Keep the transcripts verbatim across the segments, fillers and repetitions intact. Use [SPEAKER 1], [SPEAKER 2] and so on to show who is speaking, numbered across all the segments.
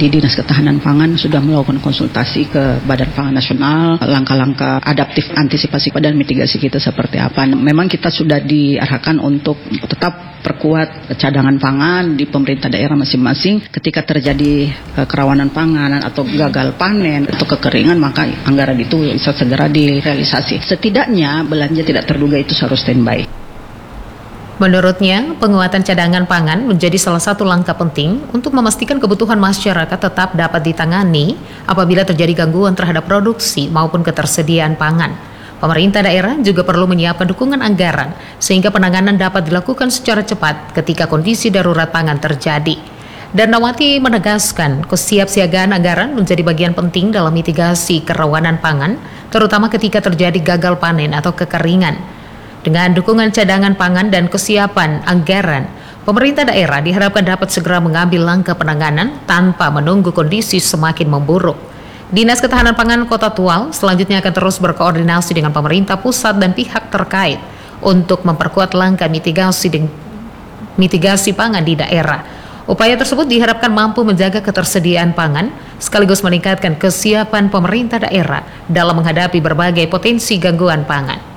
[SPEAKER 1] di Dinas Ketahanan Pangan sudah melakukan konsultasi ke Badan Pangan Nasional, langkah-langkah adaptif antisipasi dan mitigasi kita seperti apa. Memang kita sudah diarahkan untuk tetap perkuat cadangan pangan di pemerintah daerah masing-masing. Ketika terjadi uh, kerawanan pangan atau gagal panen atau kekeringan, maka anggaran itu bisa segera direalisasi. Setidaknya belanja tidak terduga itu harus standby.
[SPEAKER 2] Menurutnya, penguatan cadangan pangan menjadi salah satu langkah penting untuk memastikan kebutuhan masyarakat tetap dapat ditangani apabila terjadi gangguan terhadap produksi maupun ketersediaan pangan. Pemerintah daerah juga perlu menyiapkan dukungan anggaran sehingga penanganan dapat dilakukan secara cepat ketika kondisi darurat pangan terjadi. Darnawati menegaskan kesiapsiagaan anggaran menjadi bagian penting dalam mitigasi kerawanan pangan, terutama ketika terjadi gagal panen atau kekeringan. Dengan dukungan cadangan pangan dan kesiapan anggaran, pemerintah daerah diharapkan dapat segera mengambil langkah penanganan tanpa menunggu kondisi semakin memburuk. Dinas Ketahanan Pangan Kota Tual selanjutnya akan terus berkoordinasi dengan pemerintah pusat dan pihak terkait untuk memperkuat langkah mitigasi dan mitigasi pangan di daerah. Upaya tersebut diharapkan mampu menjaga ketersediaan pangan sekaligus meningkatkan kesiapan pemerintah daerah dalam menghadapi berbagai potensi gangguan pangan.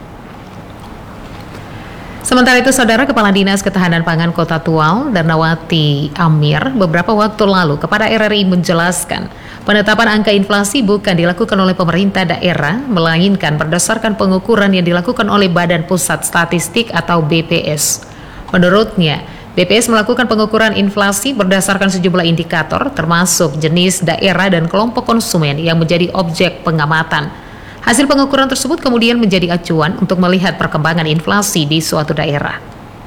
[SPEAKER 2] Sementara itu, Saudara Kepala Dinas Ketahanan Pangan Kota Tual, Darnawati Amir, beberapa waktu lalu kepada R R I menjelaskan, penetapan angka inflasi bukan dilakukan oleh pemerintah daerah, melainkan berdasarkan pengukuran yang dilakukan oleh Badan Pusat Statistik atau B P S. Menurutnya, B P S melakukan pengukuran inflasi berdasarkan sejumlah indikator, termasuk jenis daerah dan kelompok konsumen yang menjadi objek pengamatan. Hasil pengukuran tersebut kemudian menjadi acuan untuk melihat perkembangan inflasi di suatu daerah.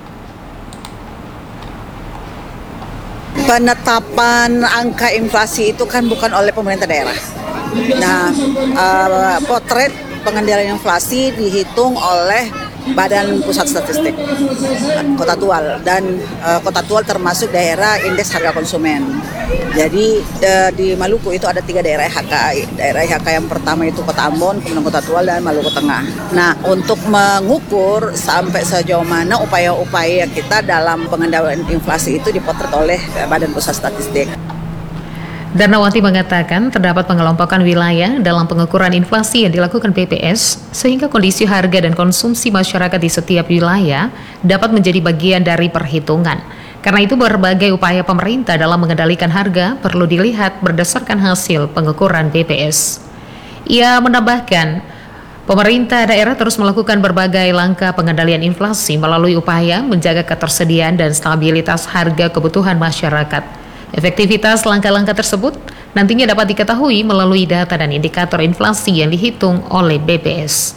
[SPEAKER 3] Penetapan angka inflasi itu kan bukan oleh pemerintah daerah. Nah, uh, potret pengendalian inflasi dihitung oleh Badan Pusat Statistik Kota Tual, dan uh, Kota Tual termasuk daerah indeks harga konsumen. Jadi uh, di Maluku itu ada tiga daerah H K I. Daerah H K I yang pertama itu Kota Ambon, kemudian Kota Tual, dan Maluku Tengah. Nah, untuk mengukur sampai sejauh mana upaya-upaya kita dalam pengendalian inflasi itu dipotret oleh Badan Pusat Statistik.
[SPEAKER 2] Darnawati mengatakan terdapat pengelompokan wilayah dalam pengukuran inflasi yang dilakukan B P S sehingga kondisi harga dan konsumsi masyarakat di setiap wilayah dapat menjadi bagian dari perhitungan. Karena itu berbagai upaya pemerintah dalam mengendalikan harga perlu dilihat berdasarkan hasil pengukuran B P S. Ia menambahkan, pemerintah daerah terus melakukan berbagai langkah pengendalian inflasi melalui upaya menjaga ketersediaan dan stabilitas harga kebutuhan masyarakat. Efektivitas langkah-langkah tersebut nantinya dapat diketahui melalui data dan indikator inflasi yang dihitung oleh B P S.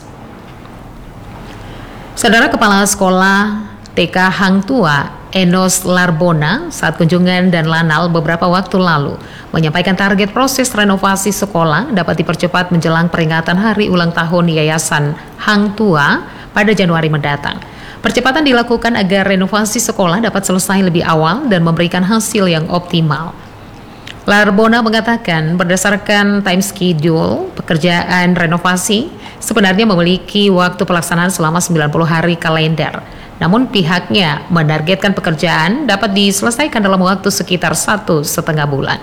[SPEAKER 2] Saudara Kepala Sekolah T K Hang Tua Enos Larbona saat kunjungan dan lanal beberapa waktu lalu menyampaikan target proses renovasi sekolah dapat dipercepat menjelang peringatan hari ulang tahun Yayasan Hang Tua pada Januari mendatang. Percepatan dilakukan agar renovasi sekolah dapat selesai lebih awal dan memberikan hasil yang optimal. Larbona mengatakan berdasarkan time schedule, pekerjaan renovasi sebenarnya memiliki waktu pelaksanaan selama sembilan puluh hari kalender. Namun pihaknya menargetkan pekerjaan dapat diselesaikan dalam waktu sekitar satu setengah bulan.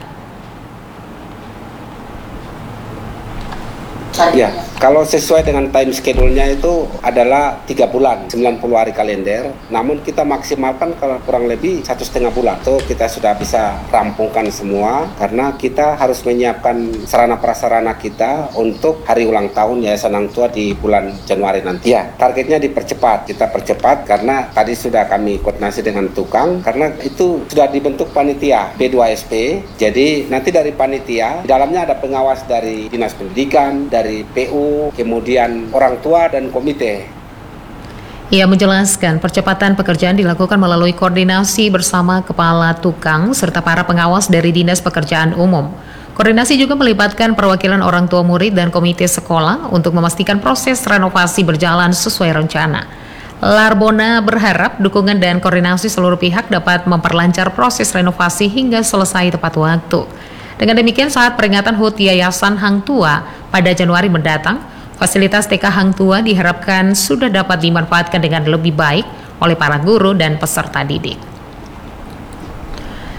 [SPEAKER 4] Ya, kalau sesuai dengan time schedule-nya itu adalah tiga bulan, sembilan puluh hari kalender. Namun kita maksimalkan kalau kurang lebih satu setengah bulan. Itu kita sudah bisa rampungkan semua karena kita harus menyiapkan sarana prasarana kita untuk hari ulang tahun Yayasan Hang Tua di bulan Januari nanti. Ya, targetnya dipercepat. Kita percepat karena tadi sudah kami koordinasi dengan tukang karena itu sudah dibentuk panitia B dua S P. Jadi nanti dari panitia di dalamnya ada pengawas dari Dinas Pendidikan, dari dari P U, kemudian orang tua dan komite.
[SPEAKER 2] Ia menjelaskan percepatan pekerjaan dilakukan melalui koordinasi bersama kepala tukang serta para pengawas dari Dinas Pekerjaan Umum. Koordinasi juga melibatkan perwakilan orang tua murid dan komite sekolah untuk memastikan proses renovasi berjalan sesuai rencana. Larbona berharap dukungan dan koordinasi seluruh pihak dapat memperlancar proses renovasi hingga selesai tepat waktu. Dengan demikian, saat peringatan H U T Yayasan Hang Tua pada Januari mendatang, fasilitas T K Hang Tua diharapkan sudah dapat dimanfaatkan dengan lebih baik oleh para guru dan peserta didik.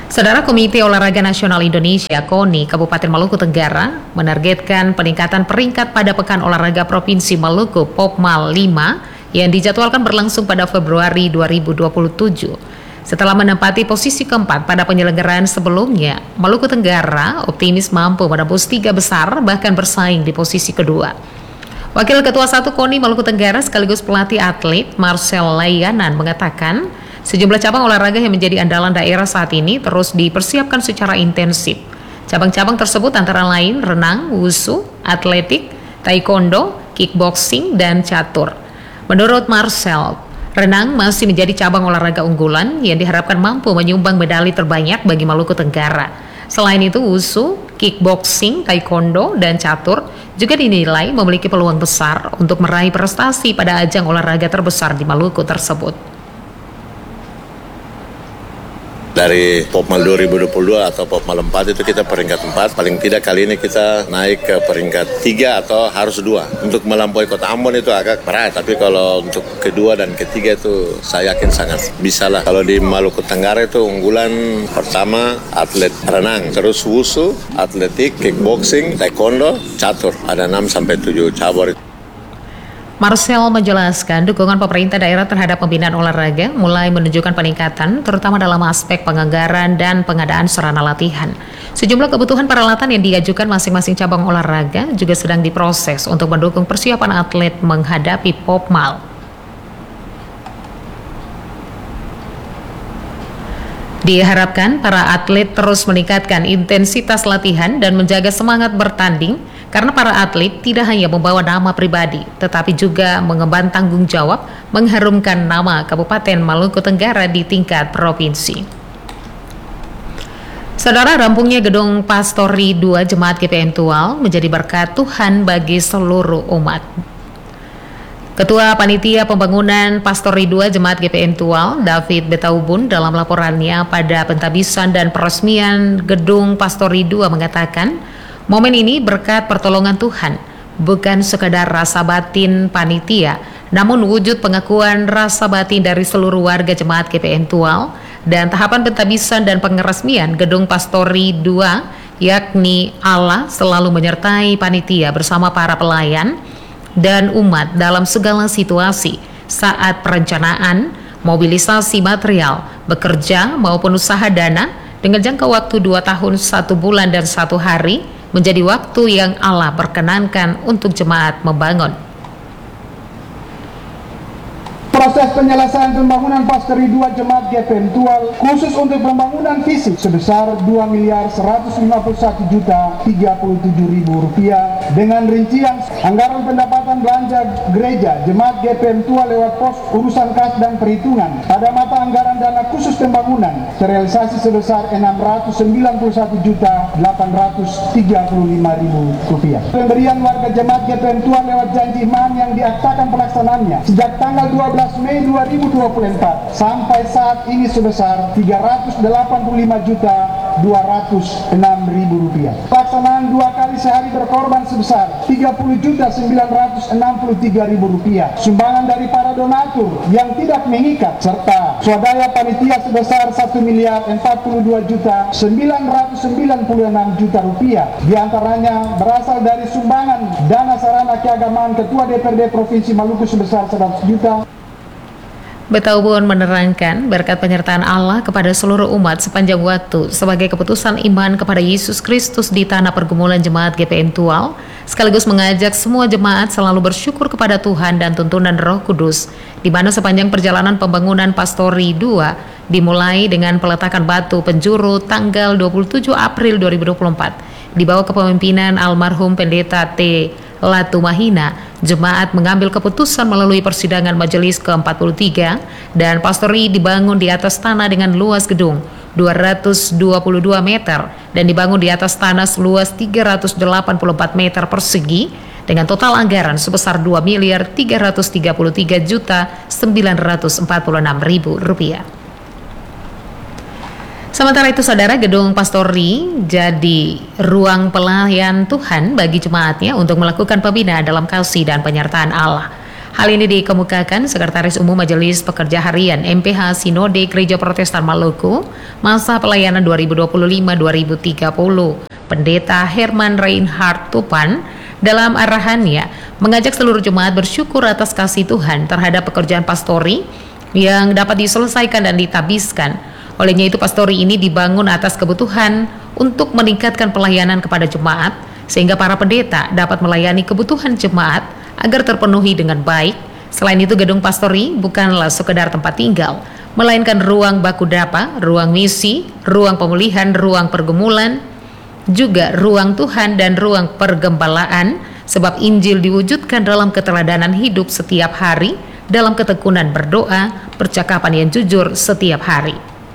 [SPEAKER 2] Saudara, Komite Olahraga Nasional Indonesia (KONI) Kabupaten Maluku Tenggara menargetkan peningkatan peringkat pada Pekan Olahraga Provinsi Maluku Popmal lima yang dijadwalkan berlangsung pada Februari dua ribu dua puluh tujuh. Setelah menempati posisi keempat pada penyelenggaraan sebelumnya, Maluku Tenggara optimis mampu menembus tiga besar bahkan bersaing di posisi kedua. Wakil Ketua satu KONI Maluku Tenggara sekaligus pelatih atlet Marcel Layanan mengatakan, sejumlah cabang olahraga yang menjadi andalan daerah saat ini terus dipersiapkan secara intensif. Cabang-cabang tersebut antara lain renang, wusu, atletik, taekwondo, kickboxing, dan catur. Menurut Marcel, renang masih menjadi cabang olahraga unggulan yang diharapkan mampu menyumbang medali terbanyak bagi Maluku Tenggara. Selain itu, wusu, kickboxing, taekwondo, dan catur juga dinilai memiliki peluang besar untuk meraih prestasi pada ajang olahraga terbesar di Maluku tersebut.
[SPEAKER 5] Dari Popmal dua ribu dua puluh dua atau Popmal empat itu kita peringkat empat, paling tidak kali ini kita naik ke peringkat tiga atau harus dua. Untuk melampaui Kota Ambon itu agak berat, tapi kalau untuk kedua dan ketiga itu saya yakin sangat bisa lah. Kalau di Maluku Tenggara itu unggulan pertama atlet renang, terus wusu, atletik, kickboxing, taekwondo, catur. Ada enam sampai tujuh cabur.
[SPEAKER 2] Marcel menjelaskan dukungan pemerintah daerah terhadap pembinaan olahraga mulai menunjukkan peningkatan terutama dalam aspek penganggaran dan pengadaan sarana latihan. Sejumlah kebutuhan peralatan yang diajukan masing-masing cabang olahraga juga sedang diproses untuk mendukung persiapan atlet menghadapi Popmal. Diharapkan para atlet terus meningkatkan intensitas latihan dan menjaga semangat bertanding karena para atlet tidak hanya membawa nama pribadi tetapi juga mengemban tanggung jawab mengharumkan nama Kabupaten Maluku Tenggara di tingkat provinsi. Saudara, rampungnya gedung Pastori dua Jemaat G P M Tual menjadi berkat Tuhan bagi seluruh umat. Ketua Panitia Pembangunan Pastori dua Jemaat G P M Tual, David Betaubun, dalam laporannya pada pentabisan dan peresmian gedung Pastori dua mengatakan, momen ini berkat pertolongan Tuhan, bukan sekadar rasa batin panitia, namun wujud pengakuan rasa batin dari seluruh warga Jemaat G P M Tual, dan tahapan pentabisan dan pengeresmian gedung Pastori dua, yakni Allah selalu menyertai panitia bersama para pelayan dan umat dalam segala situasi saat perencanaan, mobilisasi material, bekerja maupun usaha dana dengan jangka waktu dua tahun, satu bulan dan satu hari menjadi waktu yang Allah perkenankan untuk jemaat membangun.
[SPEAKER 6] Proses penyelesaian pembangunan Pastori dua Jemaat G P M Tual khusus untuk pembangunan fisik sebesar dua miliar seratus lima puluh satu juta tiga puluh tujuh ribu rupiah dengan rincian anggaran pendapatan belanja gereja Jemaat G P M Tual lewat pos urusan kas dan perhitungan pada mata anggaran dana khusus pembangunan terrealisasi sebesar enam ratus sembilan puluh satu juta delapan ratus tiga puluh lima ribu rupiah. Pemberian warga Jemaat G P M Tual lewat janji iman yang diaktakan pelaksanaannya sejak tanggal dua belas Mei dua ribu dua puluh empat sampai saat ini sebesar tiga ratus delapan puluh lima juta dua ratus enam ribu rupiah. Pelaksanaan dua kali sehari berkorban sebesar tiga puluh juta sembilan ratus enam puluh tiga ribu rupiah. Sumbangan dari para donatur yang tidak mengikat serta swadaya panitia sebesar satu miliar empat puluh dua juta sembilan ratus sembilan puluh enam juta rupiah. Di antaranya berasal dari sumbangan dana sarana keagamaan Ketua D P R D Provinsi Maluku sebesar seratus juta.
[SPEAKER 2] Betaubun menerangkan berkat penyertaan Allah kepada seluruh umat sepanjang waktu sebagai keputusan iman kepada Yesus Kristus di tanah pergumulan Jemaat G P M Tual, sekaligus mengajak semua jemaat selalu bersyukur kepada Tuhan dan tuntunan Roh Kudus, di mana sepanjang perjalanan pembangunan Pastori dua dimulai dengan peletakan batu penjuru tanggal dua puluh tujuh April dua ribu dua puluh empat di bawah kepemimpinan almarhum Pendeta T. Latumahina, jemaat mengambil keputusan melalui persidangan majelis ke empat puluh tiga dan Pastori dibangun di atas tanah dengan luas gedung dua ratus dua puluh dua meter dan dibangun di atas tanah seluas tiga ratus delapan puluh empat meter persegi dengan total anggaran sebesar dua miliar tiga ratus tiga puluh tiga juta sembilan ratus empat puluh enam ribu rupiah. Sementara itu, saudara, gedung Pastori jadi ruang pelayan Tuhan bagi jemaatnya untuk melakukan pembinaan dalam kasih dan penyertaan Allah. Hal ini dikemukakan Sekretaris Umum Majelis Pekerja Harian M P H Sinode Gereja Protestan Maluku masa pelayanan dua ribu dua puluh lima sampai dua ribu tiga puluh. Pendeta Herman Reinhard Tupan dalam arahannya mengajak seluruh jemaat bersyukur atas kasih Tuhan terhadap pekerjaan pastori yang dapat diselesaikan dan ditabiskan. Olehnya itu pastori ini dibangun atas kebutuhan untuk meningkatkan pelayanan kepada jemaat sehingga para pendeta dapat melayani kebutuhan jemaat agar terpenuhi dengan baik. Selain itu, gedung pastori bukanlah sekedar tempat tinggal, melainkan ruang baku dapa, ruang misi, ruang pemulihan, ruang pergumulan, juga ruang Tuhan dan ruang pergembalaan, sebab Injil diwujudkan dalam keteladanan hidup setiap hari, dalam ketekunan berdoa, percakapan yang jujur setiap hari.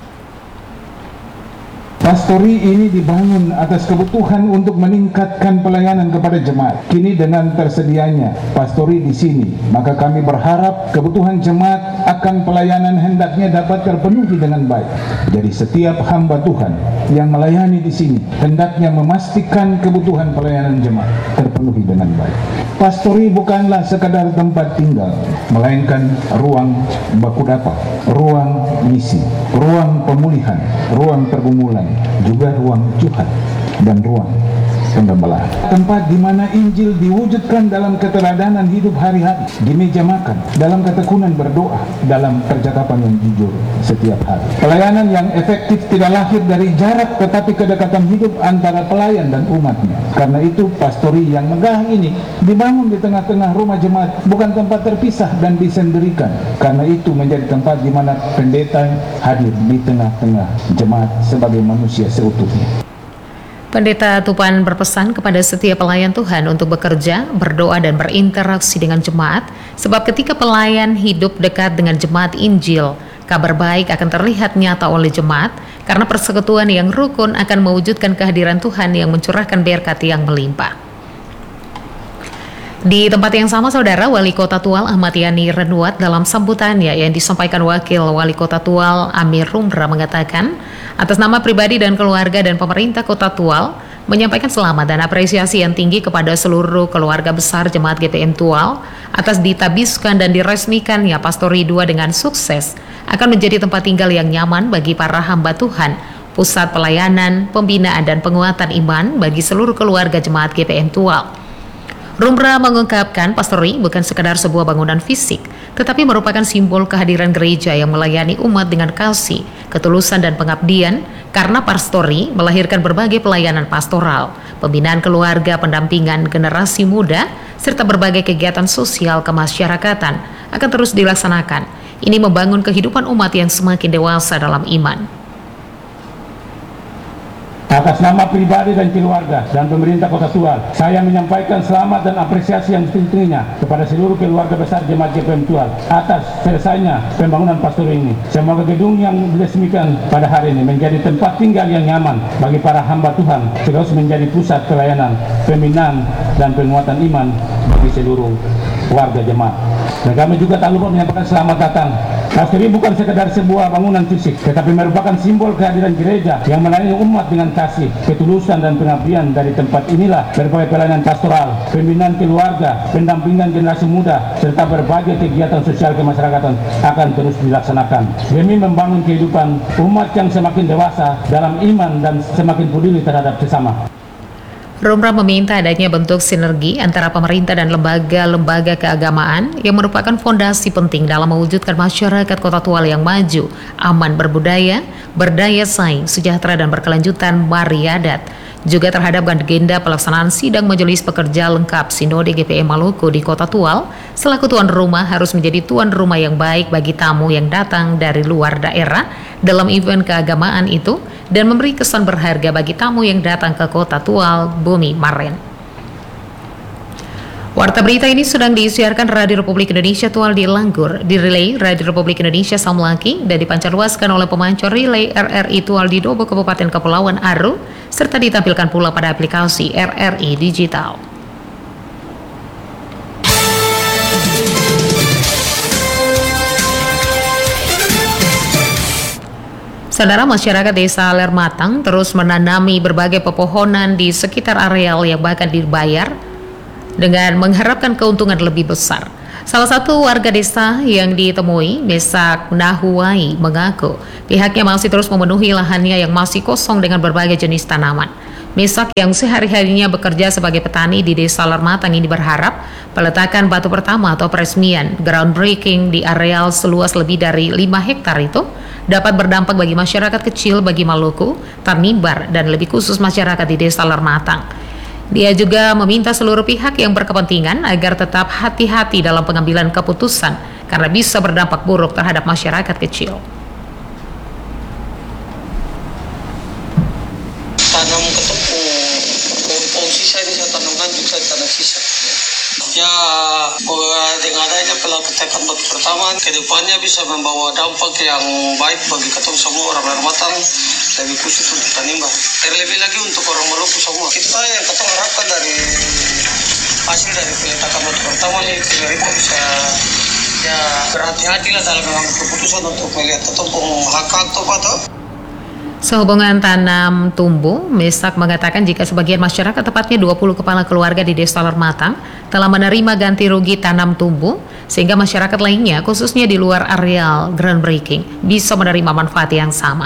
[SPEAKER 6] Pastori ini dibangun atas kebutuhan untuk meningkatkan pelayanan kepada jemaat. Kini dengan tersedianya pastori di sini, maka kami berharap kebutuhan jemaat akan pelayanan hendaknya dapat terpenuhi dengan baik. Jadi setiap hamba Tuhan yang melayani di sini hendaknya memastikan kebutuhan pelayanan jemaat terpenuhi dengan baik. Pastori bukanlah sekadar tempat tinggal, melainkan ruang baku dapa, ruang misi, ruang pemulihan, ruang pergumulan, juga ruang Tuhan dan ruang penggembalaan. Tempat di mana Injil diwujudkan dalam keteladanan hidup hari-hari, di meja makan, dalam ketekunan berdoa, dalam percakapan yang jujur setiap hari. Pelayanan yang efektif tidak lahir dari jarak, tetapi kedekatan hidup antara pelayan dan umatnya. Karena itu pastori yang megah ini dibangun di tengah-tengah rumah jemaat, bukan tempat terpisah dan disendirikan. Karena itu menjadi tempat di mana pendeta hadir di tengah-tengah jemaat sebagai manusia seutuhnya.
[SPEAKER 2] Pendeta Tupan berpesan kepada setiap pelayan Tuhan untuk bekerja, berdoa, dan berinteraksi dengan jemaat, sebab ketika pelayan hidup dekat dengan jemaat Injil, kabar baik akan terlihat nyata oleh jemaat, karena persekutuan yang rukun akan mewujudkan kehadiran Tuhan yang mencurahkan berkat yang melimpah. Di tempat yang sama, Saudara, Wali Kota Tual Ahmad Yani Renuat dalam sambutannya yang disampaikan Wakil Wali Kota Tual Amir Rumra mengatakan, atas nama pribadi dan keluarga dan pemerintah Kota Tual, menyampaikan selamat dan apresiasi yang tinggi kepada seluruh keluarga besar Jemaat G P M Tual atas ditabiskan dan diresmikannya Pastori dua dengan sukses, akan menjadi tempat tinggal yang nyaman bagi para hamba Tuhan, pusat pelayanan, pembinaan dan penguatan iman bagi seluruh keluarga Jemaat G P M Tual. Rumra mengungkapkan pastori bukan sekadar sebuah bangunan fisik, tetapi merupakan simbol kehadiran gereja yang melayani umat dengan kasih, ketulusan dan pengabdian, karena pastori melahirkan berbagai pelayanan pastoral, pembinaan keluarga, pendampingan generasi muda, serta berbagai kegiatan sosial kemasyarakatan akan terus dilaksanakan. Ini membangun kehidupan umat yang semakin dewasa dalam iman.
[SPEAKER 7] Atas nama pribadi dan keluarga dan pemerintah Kota Tual, saya menyampaikan selamat dan apresiasi yang setinggi-tingginya kepada seluruh keluarga besar Jemaat G P M Tual atas selesainya pembangunan pastori ini. Semoga gedung yang diresmikan pada hari ini menjadi tempat tinggal yang nyaman bagi para hamba Tuhan, terus menjadi pusat pelayanan, pembinaan dan penguatan iman bagi seluruh warga jemaat. Dan kami juga tak lupa menyampaikan selamat datang. Pastori bukan sekedar sebuah bangunan fisik, tetapi merupakan simbol kehadiran gereja yang melayani umat dengan kasih, ketulusan dan pengabdian. Dari tempat inilah berbagai pelayanan pastoral, pembinaan keluarga, pendampingan generasi muda, serta berbagai kegiatan sosial kemasyarakatan akan terus dilaksanakan demi membangun kehidupan umat yang semakin dewasa dalam iman dan semakin peduli terhadap sesama.
[SPEAKER 2] Rumra meminta adanya bentuk sinergi antara pemerintah dan lembaga-lembaga keagamaan yang merupakan fondasi penting dalam mewujudkan masyarakat Kota Tual yang maju, aman, berbudaya, berdaya saing, sejahtera dan berkelanjutan mariadat. Juga terhadap agenda pelaksanaan sidang Majelis Pekerja Lengkap Sinode G P M Maluku di Kota Tual, selaku tuan rumah harus menjadi tuan rumah yang baik bagi tamu yang datang dari luar daerah dalam event keagamaan itu dan memberi kesan berharga bagi tamu yang datang ke Kota Tual, Bumi Maren. Warta berita ini sedang disiarkan Radio Republik Indonesia Tual di Langgur, direlay Radio Republik Indonesia Samlaki, dan dipancarluaskan oleh pemancur relay R R I Tual di Dobo, Kabupaten Kepulauan Aru, serta ditampilkan pula pada aplikasi R R I Digital. Saudara, masyarakat Desa Lermatang terus menanami berbagai pepohonan di sekitar areal yang bahkan dibayar dengan mengharapkan keuntungan lebih besar. Salah satu warga desa yang ditemui, Mesak Nahuai, mengaku pihaknya masih terus memenuhi lahannya yang masih kosong dengan berbagai jenis tanaman. Mesak yang sehari-harinya bekerja sebagai petani di Desa Lermatang ini berharap peletakan batu pertama atau peresmian groundbreaking di areal seluas lebih dari lima hektar itu dapat berdampak bagi masyarakat kecil bagi Maluku, Tanimbar, dan lebih khusus masyarakat di Desa Lermatang. Dia juga meminta seluruh pihak yang berkepentingan agar tetap hati-hati dalam pengambilan keputusan karena bisa berdampak buruk terhadap masyarakat kecil.
[SPEAKER 8] Tanam ketepung, kompong sisa ini saya tanamkan juga tanam sisa. Ya, dengan adanya peletakan batu pertama, kedepannya bisa membawa dampak yang baik bagi ketemu semua orang Lermatang, lebih khusus untuk Tanimbar. Terlebih lagi untuk orang Maluku semua. Kita yang kita harapkan dari hasil dari peletakan batu pertama ini, pemerintah bisa ya berhati-hatilah dalam mengambil keputusan untuk melihat ketemu hak-hak atau
[SPEAKER 2] Sehubungan tanam tumbuh, Mesak mengatakan jika sebagian masyarakat, tepatnya dua puluh kepala keluarga di Desa Lermatang, telah menerima ganti rugi tanam tumbuh, sehingga masyarakat lainnya, khususnya di luar areal groundbreaking, bisa menerima manfaat yang sama.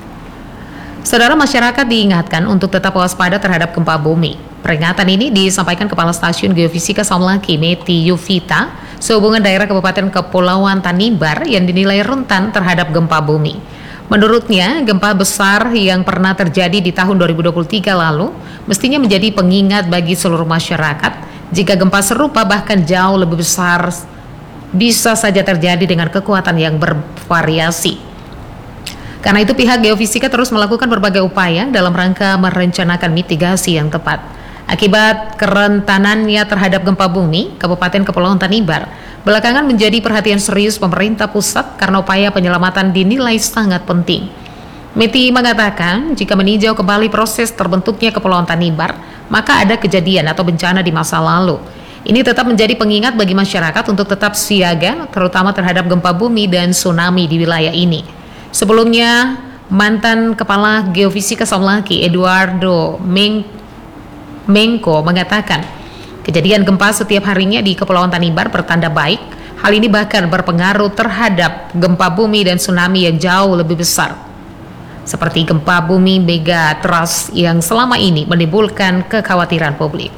[SPEAKER 2] Saudara, masyarakat diingatkan untuk tetap waspada terhadap gempa bumi. Peringatan ini disampaikan Kepala Stasiun Geofisika Samlaki, Meti Yuvita, sehubungan daerah Kabupaten Kepulauan Tanimbar yang dinilai rentan terhadap gempa bumi. Menurutnya, gempa besar yang pernah terjadi di tahun dua ribu dua puluh tiga lalu mestinya menjadi pengingat bagi seluruh masyarakat jika gempa serupa bahkan jauh lebih besar bisa saja terjadi dengan kekuatan yang bervariasi. Karena itu pihak Geofisika terus melakukan berbagai upaya dalam rangka merencanakan mitigasi yang tepat. Akibat kerentanannya terhadap gempa bumi, Kabupaten Kepulauan Tanimbar belakangan menjadi perhatian serius pemerintah pusat karena upaya penyelamatan dinilai sangat penting. Meti mengatakan jika meninjau kembali proses terbentuknya Kepulauan Tanimbar, maka ada kejadian atau bencana di masa lalu. Ini tetap menjadi pengingat bagi masyarakat untuk tetap siaga, terutama terhadap gempa bumi dan tsunami di wilayah ini. Sebelumnya, mantan Kepala Geofisika Samlaki, Eduardo Meng Mengko, mengatakan kejadian gempa setiap harinya di Kepulauan Tanimbar bertanda baik. Hal ini bahkan berpengaruh terhadap gempa bumi dan tsunami yang jauh lebih besar, seperti gempa bumi megatrust yang selama ini menimbulkan kekhawatiran publik.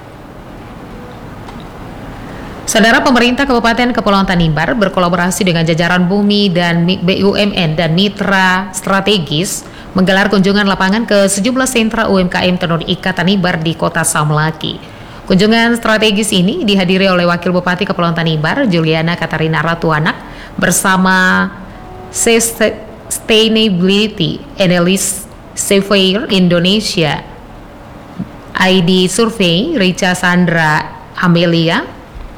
[SPEAKER 2] Saudara, pemerintah Kabupaten Kepulauan Tanimbar berkolaborasi dengan jajaran Bumi dan B U M N dan mitra strategis menggelar kunjungan lapangan ke sejumlah sentra U M K M tenun ikat Tanimbar di Kota Samlaki. Kunjungan strategis ini dihadiri oleh Wakil Bupati Kepulauan Tanimbar, Juliana Katarina Ratuanak, bersama Sustainability Analyst Surveyor Indonesia, I D Survey, Richa Sandra Amelia.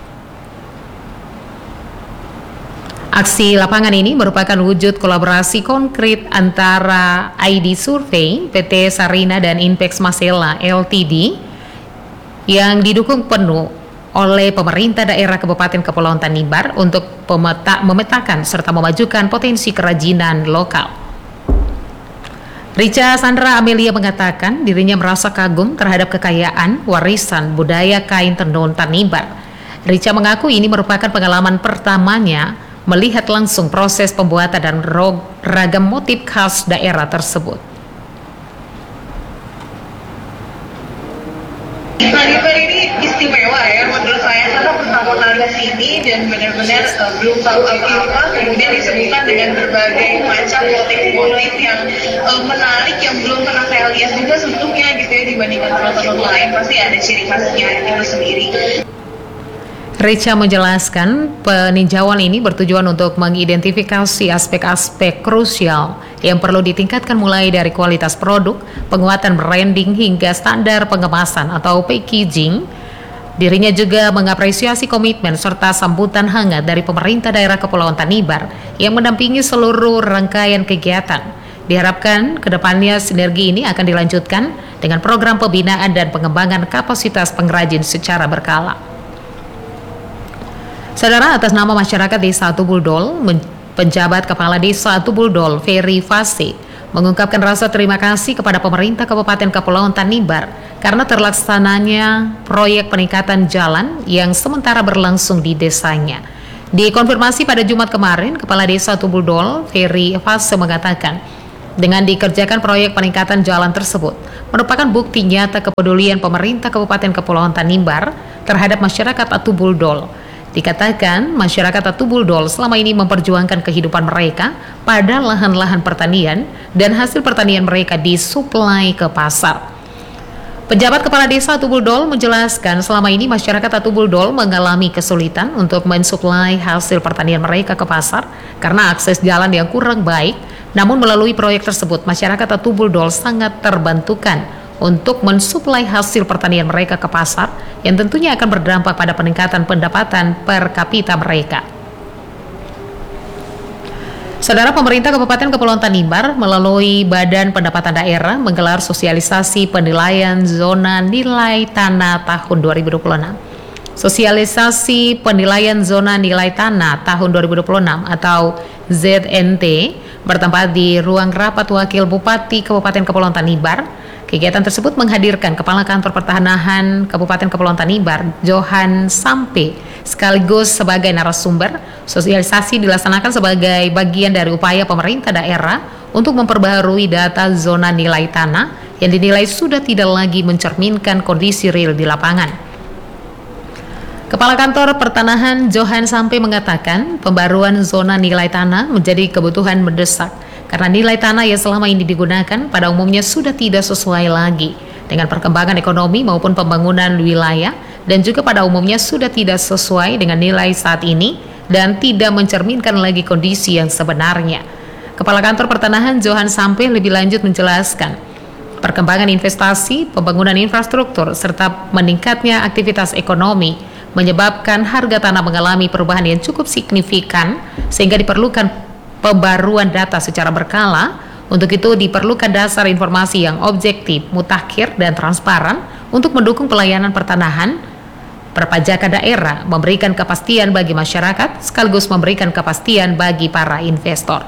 [SPEAKER 2] Aksi lapangan ini merupakan wujud kolaborasi konkret antara I D Survey, P T Sarina, dan Inpex Masela L T D yang didukung penuh oleh pemerintah daerah Kabupaten Kepulauan Tanimbar untuk pemeta, memetakan serta memajukan potensi kerajinan lokal. Richa Sandra Amelia mengatakan dirinya merasa kagum terhadap kekayaan warisan budaya kain tenun Tanimbar. Richa mengaku ini merupakan pengalaman pertamanya melihat langsung proses pembuatan dan ragam motif khas daerah tersebut.
[SPEAKER 9] Tanimbar ini istimewa ya menurut saya, karena pertama kali ke sini dan benar-benar uh, belum tahu apa-apa, kemudian disebutkan dengan berbagai macam motif-motif yang uh, menarik yang belum pernah saya lihat juga sebelumnya gitu ya, dibandingkan tenun-tenun lain pasti ada ciri khasnya itu sendiri.
[SPEAKER 2] Richa menjelaskan peninjauan ini bertujuan untuk mengidentifikasi aspek-aspek krusial yang perlu ditingkatkan mulai dari kualitas produk, penguatan branding hingga standar pengemasan atau packaging. Dirinya juga mengapresiasi komitmen serta sambutan hangat dari pemerintah daerah Kepulauan Tanimbar yang mendampingi seluruh rangkaian kegiatan. Diharapkan kedepannya sinergi ini akan dilanjutkan dengan program pembinaan dan pengembangan kapasitas pengrajin secara berkala. Saudara, atas nama masyarakat Desa Tubuldol, penjabat Kepala Desa Tubuldol, Ferry Fase, mengungkapkan rasa terima kasih kepada pemerintah Kabupaten Kepulauan Tanimbar karena terlaksananya proyek peningkatan jalan yang sementara berlangsung di desanya. Dikonfirmasi pada Jumat kemarin, Kepala Desa Tubuldol, Ferry Fase mengatakan, dengan dikerjakan proyek peningkatan jalan tersebut merupakan bukti nyata kepedulian pemerintah Kabupaten Kepulauan Tanimbar terhadap masyarakat Tubuldol. Dikatakan masyarakat Tubuldol selama ini memperjuangkan kehidupan mereka pada lahan-lahan pertanian dan hasil pertanian mereka disuplai ke pasar. Pejabat Kepala Desa Tubuldol menjelaskan selama ini masyarakat Tubuldol mengalami kesulitan untuk mensuplai hasil pertanian mereka ke pasar karena akses jalan yang kurang baik. Namun melalui proyek tersebut masyarakat Tubuldol sangat terbantukan untuk mensuplai hasil pertanian mereka ke pasar yang tentunya akan berdampak pada peningkatan pendapatan per kapita mereka. Saudara, pemerintah Kabupaten Kepulauan Tanimbar melalui Badan Pendapatan Daerah menggelar sosialisasi penilaian zona nilai tanah tahun dua ribu dua puluh enam. Sosialisasi penilaian zona nilai tanah tahun dua ribu dua puluh enam atau Z N T bertempat di ruang rapat Wakil Bupati Kabupaten Kepulauan Tanimbar. Kegiatan tersebut menghadirkan Kepala Kantor Pertanahan Kabupaten Kepulauan Tanimbar, Johan Sampe, sekaligus sebagai narasumber. Sosialisasi dilaksanakan sebagai bagian dari upaya pemerintah daerah untuk memperbaharui data zona nilai tanah yang dinilai sudah tidak lagi mencerminkan kondisi real di lapangan. Kepala Kantor Pertanahan Johan Sampe mengatakan pembaruan zona nilai tanah menjadi kebutuhan mendesak karena nilai tanah yang selama ini digunakan pada umumnya sudah tidak sesuai lagi dengan perkembangan ekonomi maupun pembangunan wilayah dan juga pada umumnya sudah tidak sesuai dengan nilai saat ini dan tidak mencerminkan lagi kondisi yang sebenarnya. Kepala Kantor Pertanahan Johan Sampe lebih lanjut menjelaskan perkembangan investasi, pembangunan infrastruktur, serta meningkatnya aktivitas ekonomi menyebabkan harga tanah mengalami perubahan yang cukup signifikan sehingga diperlukan pembaruan data secara berkala. Untuk itu diperlukan dasar informasi yang objektif, mutakhir, dan transparan untuk mendukung pelayanan pertanahan, perpajakan daerah, memberikan kepastian bagi masyarakat, sekaligus memberikan kepastian bagi para investor.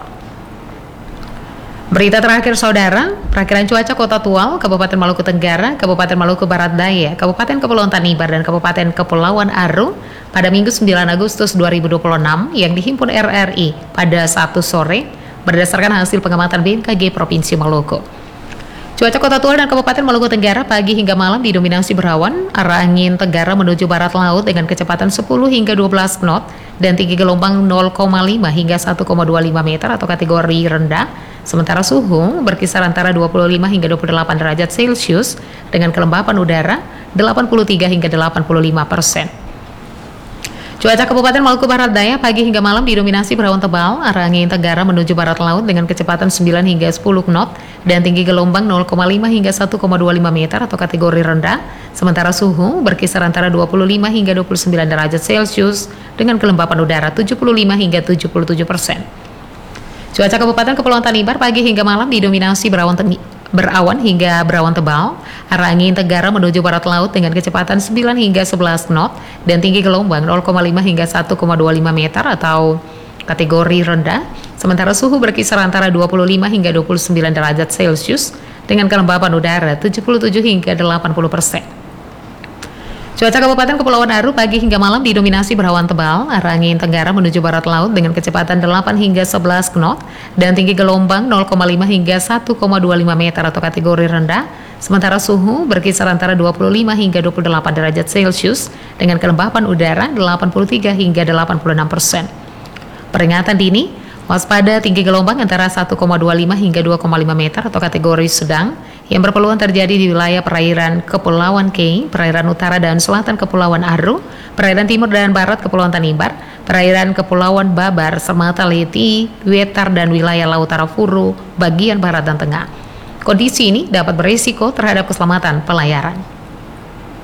[SPEAKER 2] Berita terakhir, saudara, perakiran cuaca Kota Tual, Kabupaten Maluku Tenggara, Kabupaten Maluku Barat Daya, Kabupaten Kepulauan Tanimbar, dan Kabupaten Kepulauan Aru pada Minggu sembilan Agustus dua ribu dua puluh enam yang dihimpun R R I pada Sabtu sore berdasarkan hasil pengamatan B M K G Provinsi Maluku. Cuaca Kota Tual dan Kabupaten Maluku Tenggara pagi hingga malam didominasi berawan, arah angin tenggara menuju barat laut dengan kecepatan sepuluh hingga dua belas knot dan tinggi gelombang nol koma lima hingga satu koma dua lima meter atau kategori rendah. Sementara suhu berkisar antara dua puluh lima hingga dua puluh delapan derajat Celcius dengan kelembapan udara delapan puluh tiga hingga delapan puluh lima persen. Cuaca Kabupaten Maluku Barat Daya pagi hingga malam didominasi berawan tebal, arah angin tenggara menuju barat laut dengan kecepatan sembilan hingga sepuluh knot dan tinggi gelombang nol koma lima hingga satu koma dua lima meter atau kategori rendah. Sementara suhu berkisar antara dua puluh lima hingga dua puluh sembilan derajat Celcius dengan kelembapan udara tujuh puluh lima hingga tujuh puluh tujuh persen. Cuaca Kabupaten Kepulauan Tanimbar pagi hingga malam didominasi berawan berawan hingga berawan tebal, arah angin tenggara menuju barat laut dengan kecepatan sembilan hingga sebelas knot dan tinggi gelombang nol koma lima hingga satu koma dua lima meter atau kategori rendah. Sementara suhu berkisar antara dua puluh lima hingga dua puluh sembilan derajat Celcius dengan kelembapan udara tujuh puluh tujuh hingga delapan puluh persen. Cuaca Kabupaten Kepulauan Aru pagi hingga malam didominasi berawan tebal, arah angin tenggara menuju barat laut dengan kecepatan delapan hingga sebelas knot dan tinggi gelombang nol koma lima hingga satu koma dua lima meter atau kategori rendah. Sementara suhu berkisar antara dua puluh lima hingga dua puluh delapan derajat Celcius dengan kelembapan udara delapan puluh tiga hingga delapan puluh enam persen. Peringatan dini, waspada tinggi gelombang antara satu koma dua lima hingga dua koma lima meter atau kategori sedang yang berpeluang terjadi di wilayah perairan Kepulauan Kei, perairan utara dan selatan Kepulauan Aru, perairan timur dan barat Kepulauan Tanimbar, perairan Kepulauan Babar, Semata Leti, Wetar dan wilayah Laut Arafuru, bagian barat dan tengah. Kondisi ini dapat berisiko terhadap keselamatan pelayaran.